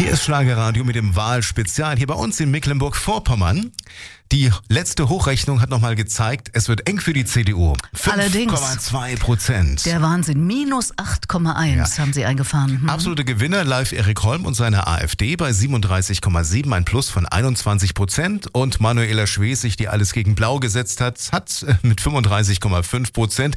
Hier ist Schlagerradio mit dem Wahlspezial hier bei uns in Mecklenburg-Vorpommern. Die letzte Hochrechnung hat nochmal gezeigt, es wird eng für die CDU. 5,2%. Der Wahnsinn. Minus 8,1 haben sie eingefahren. Absolute Gewinner live Erik Holm und seine AfD bei 37,7, ein Plus von 21%. Und Manuela Schwesig, die alles gegen Blau gesetzt hat, hat mit 35,5%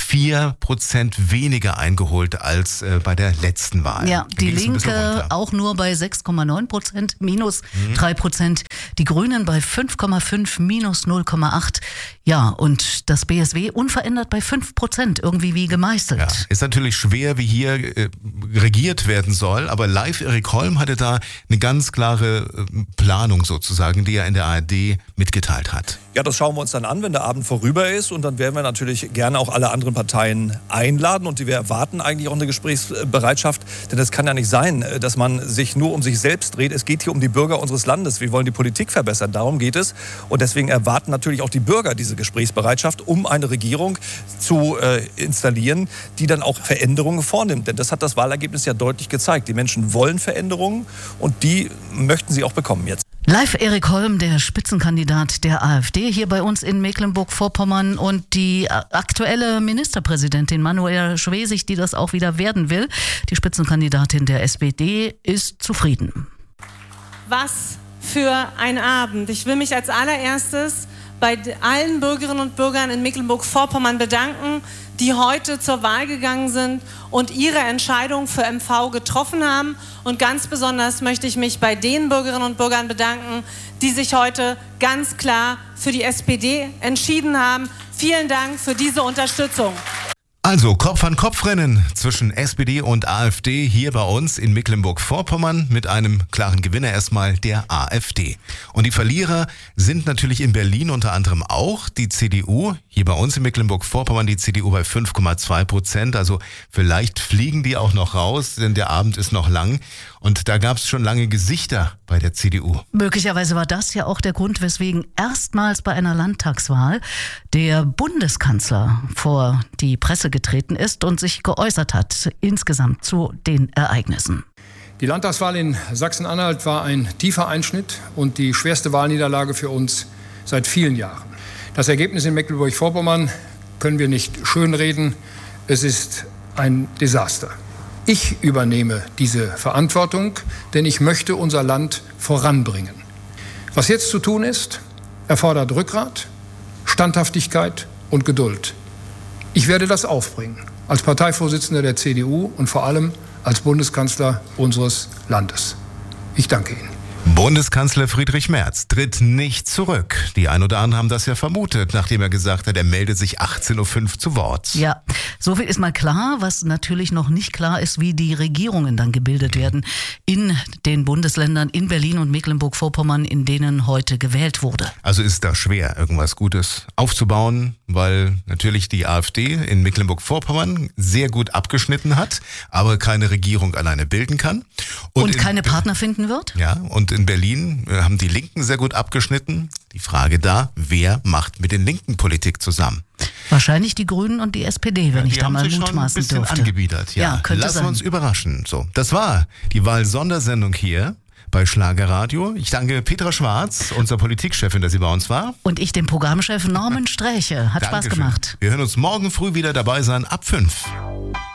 4% weniger eingeholt als bei der letzten Wahl. Ja, die Linke auch nur bei 6,9%, minus 3%. Die Grünen bei 5,5, minus 0,8. Ja, und das BSW unverändert bei 5%, irgendwie wie gemeißelt. Ja, ist natürlich schwer, wie hier regiert werden soll, aber live Erik Holm hatte da eine ganz klare Planung sozusagen, die er in der ARD mitgeteilt hat. Ja, das schauen wir uns dann an, wenn der Abend vorüber ist, und dann werden wir natürlich gerne auch alle anderen Parteien einladen, und wir erwarten eigentlich auch eine Gesprächsbereitschaft, denn es kann ja nicht sein, dass man sich nur um sich selbst dreht. Es geht hier um die Bürger unseres Landes. Wir wollen die Politik verbessern, darum geht es, und deswegen erwarten natürlich auch die Bürger diese Gesprächsbereitschaft, um eine Regierung zu installieren, die dann auch Veränderungen vornimmt, denn das hat das Wahlergebnis ja deutlich gezeigt. Die Menschen wollen Veränderungen, und die möchten sie auch bekommen jetzt. Live Erik Holm, der Spitzenkandidat der AfD, hier bei uns in Mecklenburg-Vorpommern, und die aktuelle Ministerpräsidentin Manuela Schwesig, die das auch wieder werden will, die Spitzenkandidatin der SPD, ist zufrieden. Was für ein Abend. Ich will mich als allererstes bei allen Bürgerinnen und Bürgern in Mecklenburg-Vorpommern bedanken, die heute zur Wahl gegangen sind und ihre Entscheidung für MV getroffen haben. Und ganz besonders möchte ich mich bei den Bürgerinnen und Bürgern bedanken, die sich heute ganz klar für die SPD entschieden haben. Vielen Dank für diese Unterstützung. Also Kopf-an-Kopf-Rennen zwischen SPD und AfD hier bei uns in Mecklenburg-Vorpommern mit einem klaren Gewinner erstmal der AfD. Und die Verlierer sind natürlich in Berlin unter anderem auch die CDU. Hier bei uns in Mecklenburg-Vorpommern die CDU bei 5,2%. Also vielleicht fliegen die auch noch raus, denn der Abend ist noch lang. Und da gab es schon lange Gesichter bei der CDU. Möglicherweise war das ja auch der Grund, weswegen erstmals bei einer Landtagswahl der Bundeskanzler vor die Presse getreten ist und sich geäußert hat, insgesamt zu den Ereignissen. Die Landtagswahl in Sachsen-Anhalt war ein tiefer Einschnitt und die schwerste Wahlniederlage für uns seit vielen Jahren. Das Ergebnis in Mecklenburg-Vorpommern können wir nicht schönreden. Es ist ein Desaster. Ich übernehme diese Verantwortung, denn ich möchte unser Land voranbringen. Was jetzt zu tun ist, erfordert Rückgrat, Standhaftigkeit und Geduld. Ich werde das aufbringen, als Parteivorsitzender der CDU und vor allem als Bundeskanzler unseres Landes. Ich danke Ihnen. Bundeskanzler Friedrich Merz tritt nicht zurück. Die ein oder anderen haben das ja vermutet, nachdem er gesagt hat, er meldet sich 18:05 Uhr zu Wort. Ja, so viel ist mal klar. Was natürlich noch nicht klar ist, wie die Regierungen dann gebildet werden in den Bundesländern, in Berlin und Mecklenburg-Vorpommern, in denen heute gewählt wurde. Also ist da schwer, irgendwas Gutes aufzubauen, weil natürlich die AfD in Mecklenburg-Vorpommern sehr gut abgeschnitten hat, aber keine Regierung alleine bilden kann. Und keine Partner finden wird? Ja, und in Berlin haben die Linken sehr gut abgeschnitten. Die Frage da, wer macht mit den Linken Politik zusammen? Wahrscheinlich die Grünen und die SPD, wenn ich da mal mutmaßen dürfte. Die haben sich schon ein bisschen angebiedert. Ja, könnte sein. Lassen wir uns überraschen. So, das war die Wahl-Sondersendung hier bei Schlagerradio. Ich danke Petra Schwarz, unserer Politikchefin, dass sie bei uns war. Und ich dem Programmchef Norman Sträche. Hat Dankeschön. Spaß gemacht. Wir hören uns morgen früh wieder dabei sein ab 5.